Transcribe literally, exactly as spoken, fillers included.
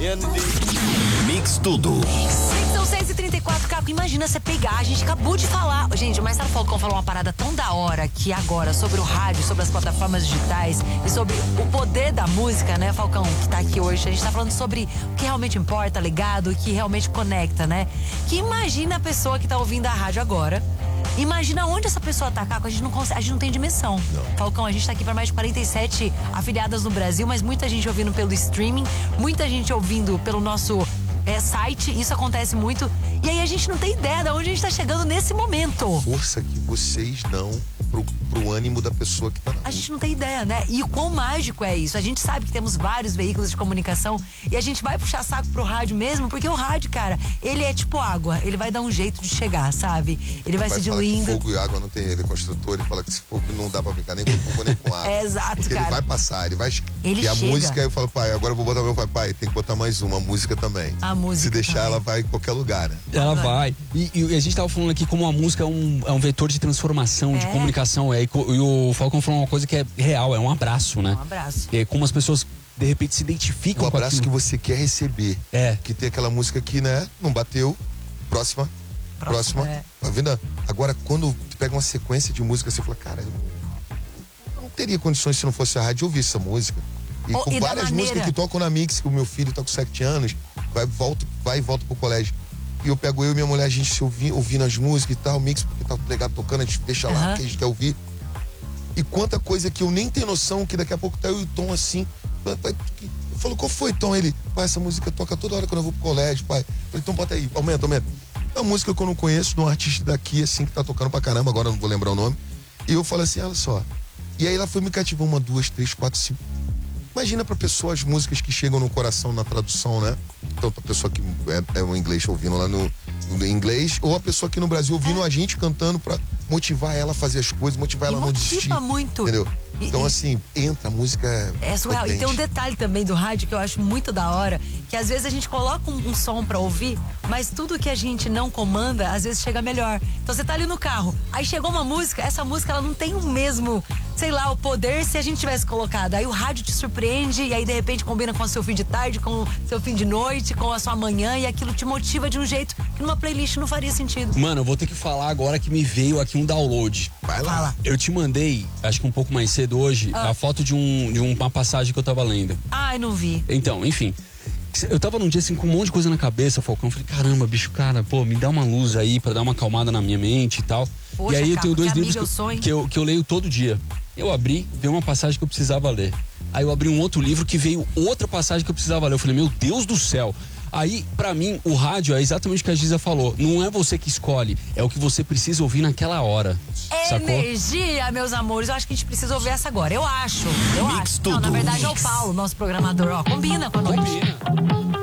Mix Tudo. São seis e trinta e quatro, Caco, imagina você pegar, a gente acabou de falar. Gente, o Marcelo Falcão falou uma parada tão da hora que agora, sobre o rádio, sobre as plataformas digitais e sobre o poder da música, né, Falcão, que tá aqui hoje. A gente tá falando sobre o que realmente importa, ligado, o que realmente conecta, né? Que imagina a pessoa que tá ouvindo a rádio agora. Imagina onde essa pessoa tá, Caco, a gente não consegue, a gente não tem dimensão. Não. Falcão, a gente tá aqui para mais de quarenta e sete afiliadas no Brasil, mas muita gente ouvindo pelo streaming, muita gente ouvindo pelo nosso é, site, isso acontece muito. E aí a gente não tem ideia de onde a gente tá chegando nesse momento. Força que vocês dão pro, pro ânimo da pessoa que tá na rua. A gente não tem ideia, né? E o quão mágico é isso. A gente sabe que temos vários veículos de comunicação e a gente vai puxar saco pro rádio mesmo, porque o rádio, cara, ele é tipo água. Ele vai dar um jeito de chegar, sabe? Ele vai, vai se diluindo. Que fogo e água não tem ele, construtor. Ele fala que se fogo não dá pra brincar nem com fogo nem com água. É exato, porque cara. Ele vai passar, ele vai... Ele e a chega. música, eu falo, pai, agora eu vou botar meu pai. Pai, tem que botar mais uma, a música também. A música Se deixar, também. ela vai em qualquer lugar, né? Ela vai. E, e a gente tava falando aqui como a música é um, é um vetor de transformação, É. de comunicação. É, e, co- e o Falcão falou uma coisa que é real, é um abraço, né? Um abraço. É como as pessoas, de repente, se identificam O com abraço que aquilo. você quer receber. É. Que tem aquela música que, né, não bateu. Próxima. Próxima, Próxima. é. Tá vendo? Agora, quando tu pega uma sequência de música, você fala, cara, eu não teria condições se não fosse a rádio ouvir essa música. E Oh, com e da várias maneira- músicas que tocam na Mix, que o meu filho tá com sete anos, vai, volta, vai e volta pro colégio. E eu pego eu e minha mulher, a gente se ouvi, ouvindo as músicas e tal, Mix, porque tá legado tocando, a gente deixa lá, Aham. porque a gente quer ouvir. E quanta coisa que eu nem tenho noção, que daqui a pouco tá eu e o Tom assim. Pai, pai, que- eu falo, qual foi, Tom? Ele, pai, essa música toca toda hora quando eu vou pro colégio, pai. Eu falei, então bota aí, aumenta, aumenta. É uma música que eu não conheço, de um artista daqui, assim, que tá tocando pra caramba, agora eu não vou lembrar o nome. E eu falo assim, olha só. E aí ela foi me cativando uma, duas, três, quatro, cinco. Imagina pra pessoa as músicas que chegam no coração na tradução, né? Então, pra pessoa que é, é um inglês ouvindo lá no, no inglês, ou a pessoa aqui no Brasil ouvindo É. a gente cantando pra motivar ela a fazer as coisas, motivar E ela a não motiva desistir. muito. Entendeu? E- Então, e- assim, entra, a música é. É surreal. E tem um potente. detalhe também do rádio que eu acho muito da hora, que às vezes a gente coloca um, um som pra ouvir, mas tudo que a gente não comanda, às vezes chega melhor. Então você tá ali no carro, aí chegou uma música, essa música ela não tem o mesmo, sei lá, o poder se a gente tivesse colocado. Aí o rádio te surpreende e aí de repente combina com o seu fim de tarde, com o seu fim de noite, com a sua manhã e aquilo te motiva de um jeito que numa playlist não faria sentido. Mano, eu vou ter que falar agora que me veio aqui um download. Vai lá. Fala. Eu te mandei, acho que um pouco mais cedo hoje, Ah. a foto de, um, de uma passagem que eu tava lendo. Ai, não vi. Então, enfim. Eu tava num dia assim com um monte de coisa na cabeça, Falcão. Eu falei, caramba, bicho, cara, pô, me dá uma luz aí pra dar uma acalmada na minha mente e tal. Poxa, e aí eu Caco, tenho dois que livros amigo eu sou, hein? que, que, eu, que eu leio todo dia. Eu abri, veio uma passagem que eu precisava ler. Aí eu abri um outro livro que veio outra passagem que eu precisava ler. Eu falei, meu Deus do céu. Aí, pra mim, o rádio é exatamente o que a Giza falou. Não é você que escolhe, é o que você precisa ouvir naquela hora. Sacou? Energia, meus amores. Eu acho que a gente precisa ouvir essa agora. Eu acho. Eu Mix acho. tudo. Não, na verdade é o Mix. Paulo, nosso programador. Ó, combina com a noite. Combina.